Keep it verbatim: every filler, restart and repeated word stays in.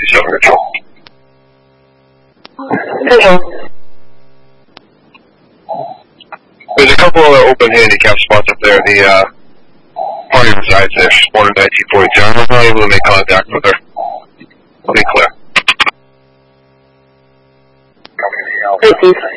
sixty-seven neutral. Hello. There's a couple of open handicap spots up there. The uh, party resides there. She's born in nineteen forty-two. I was not able to make contact with her. I'll be clear. Hey, Steve.